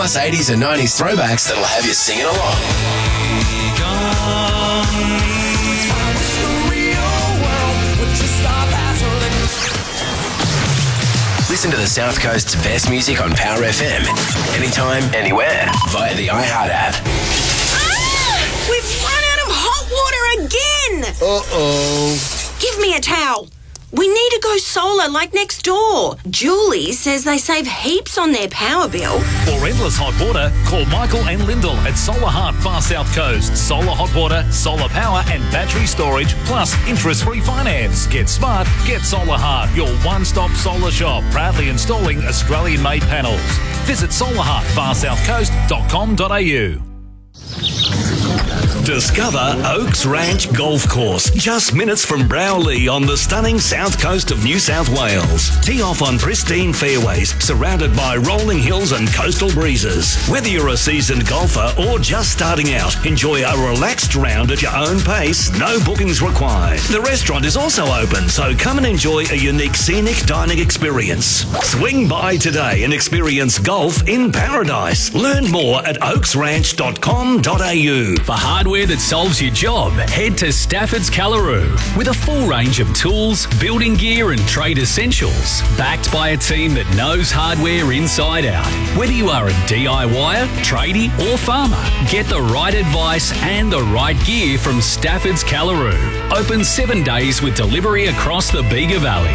plus 80s and 90s throwbacks that'll have you singing along. Listen to the South Coast's best music on Power FM. Anytime, anywhere, via the iHeart app. We've run out of hot water again! Uh-oh. Give me a towel. We need to go solar like next door. Julie says they save heaps on their power bill. For endless hot water, call Michael and Lyndall at Solar Heart Far South Coast. Solar hot water, solar power and battery storage, plus interest-free finance. Get smart, get Solar Heart, your one-stop solar shop. Proudly installing Australian-made panels. Visit solarheartfarsouthcoast.com.au. Discover Oaks Ranch Golf Course, just minutes from Browley on the stunning south coast of New South Wales. Tee off on pristine fairways, surrounded by rolling hills and coastal breezes. Whether you're a seasoned golfer or just starting out, enjoy a relaxed round at your own pace, no bookings required. The restaurant is also open, so come and enjoy a unique scenic dining experience. Swing by today and experience golf in paradise. Learn more at oaksranch.com.au. For hardware that solves your job, head to Stafford's Callaroo with a full range of tools, building gear and trade essentials. Backed by a team that knows hardware inside out. Whether you are a DIYer, tradie or farmer, get the right advice and the right gear from Stafford's Callaroo. Open 7 days with delivery across the Bega Valley.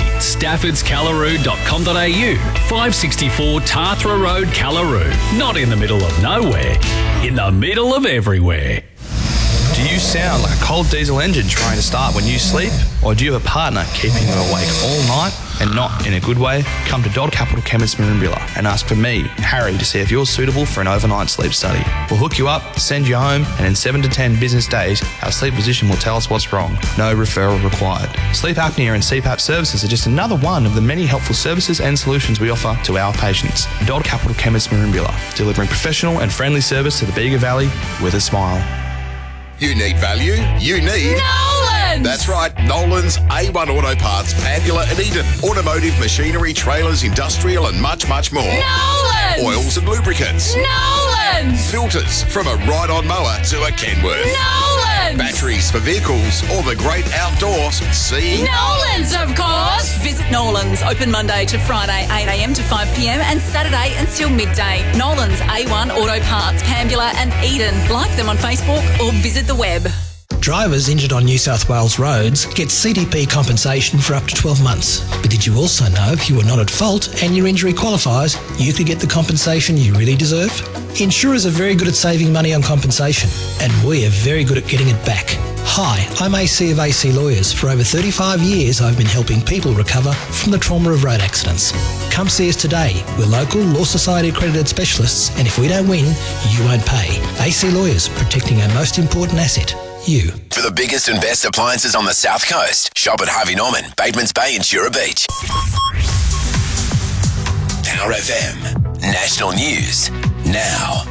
staffordscallaroo.com.au, 564 Tarthra Road, Callaroo. Not in the middle of nowhere, in the middle of everywhere. Do you sound like a cold diesel engine trying to start when you sleep? Or do you have a partner keeping you awake all night and not in a good way? Come to Dodd Capital Chemist Merimbula and ask for me, Harry, to see if you're suitable for an overnight sleep study. We'll hook you up, send you home, and in 7 to 10 business days, our sleep physician will tell us what's wrong. No referral required. Sleep apnea and CPAP services are just another one of the many helpful services and solutions we offer to our patients. Dodd Capital Chemist Merimbula, delivering professional and friendly service to the Bega Valley with a smile. You need value? You need... Nolan's! That's right, Nolan's A1 Auto Parts, Pambula and Eden. Automotive, machinery, trailers, industrial and much, much more. Nolan's! Oils and lubricants. Nolan's! Filters, from a ride-on mower to a Kenworth. Nolan's! Batteries for vehicles or the great outdoors. See? Nolan's, of course! Visit Nolan's, open Monday to Friday, 8am to 5pm and Saturday until midday. Nolan's A1 Auto Parts, Pambula and Eden. Like them on Facebook or visit the web. Drivers injured on New South Wales roads get CTP compensation for up to 12 months. But did you also know if you were not at fault and your injury qualifies, you could get the compensation you really deserve? Insurers are very good at saving money on compensation, and we are very good at getting it back. Hi, I'm AC of AC Lawyers. For over 35 years, I've been helping people recover from the trauma of road accidents. Come see us today. We're local Law Society accredited specialists, and if we don't win, you won't pay. AC Lawyers, protecting our most important asset, you. For the biggest and best appliances on the South Coast, shop at Harvey Norman, Batemans Bay and Jura Beach. Power FM. National News now.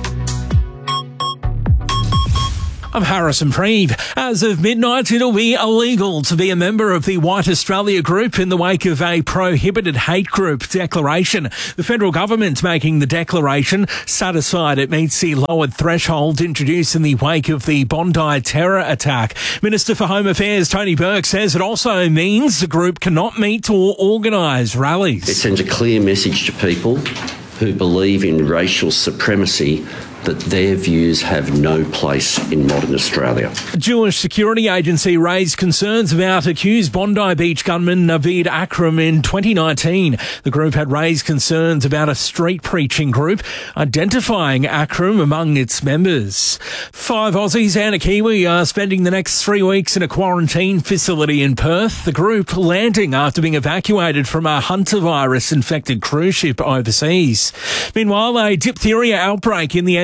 I'm Harrison Preeve. As of midnight, it'll be illegal to be a member of the White Australia Group in the wake of a prohibited hate group declaration. The federal government making the declaration satisfied it meets the lowered threshold introduced in the wake of the Bondi terror attack. Minister for Home Affairs Tony Burke says it also means the group cannot meet or organise rallies. It sends a clear message to people who believe in racial supremacy that their views have no place in modern Australia. A Jewish security agency raised concerns about accused Bondi Beach gunman Naveed Akram in 2019. The group had raised concerns about a street preaching group identifying Akram among its members. 5 Aussies and a Kiwi are spending the next 3 weeks in a quarantine facility in Perth. The group landing after being evacuated from a hantavirus-infected cruise ship overseas. Meanwhile, a diphtheria outbreak in the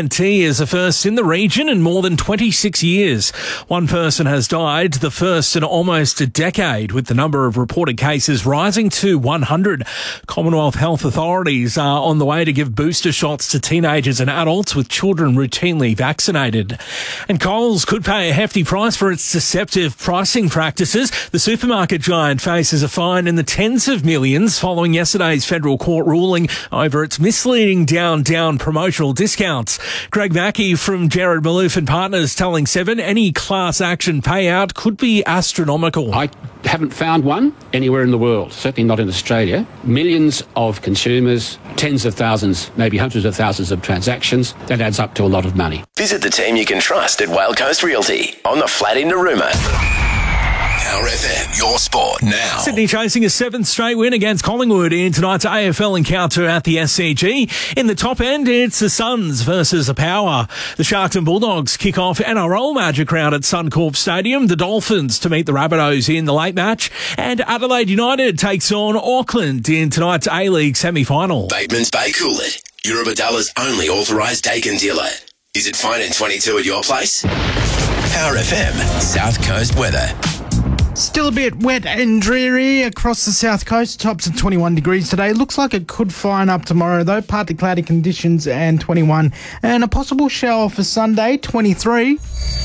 COVID-19 is the first in the region in more than 26 years. One person has died, the first in almost a decade, with the number of reported cases rising to 100. Commonwealth health authorities are on the way to give booster shots to teenagers and adults, with children routinely vaccinated. And Coles could pay a hefty price for its deceptive pricing practices. The supermarket giant faces a fine in the tens of millions following yesterday's federal court ruling over its misleading down promotional discounts. Greg Mackey from Jared Malouf and Partners telling Seven any class action payout could be astronomical. I haven't found one anywhere in the world, certainly not in Australia. Millions of consumers, tens of thousands, maybe hundreds of thousands of transactions. That adds up to a lot of money. Visit the team you can trust at Whale Coast Realty on the flat in Narooma. Power FM, your sport now. Sydney chasing a seventh straight win against Collingwood in tonight's AFL encounter at the SCG. In the top end, it's the Suns versus the Power. The Sharks and Bulldogs kick off NRL Magic Round at Suncorp Stadium. The Dolphins to meet the Rabbitohs in the late match. And Adelaide United takes on Auckland in tonight's A-League semi-final. Bateman's Bay Coolid, Eurobadalla's only authorised Dakin dealer. Is it fine in 22 at your place? Power FM, South Coast weather. Still a bit wet and dreary across the south coast. Tops of 21 degrees today. Looks like it could fine up tomorrow though. Partly cloudy conditions and 21. And a possible shower for Sunday, 23.